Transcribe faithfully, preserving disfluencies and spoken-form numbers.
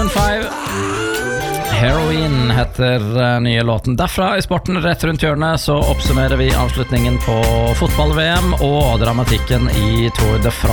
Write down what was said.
Maroon five. Heroin heter nye låten. Derfra i sporten rett rundt hjørnet så oppsummerer vi avslutningen på fotball-V M og dramatikken i Tour de France.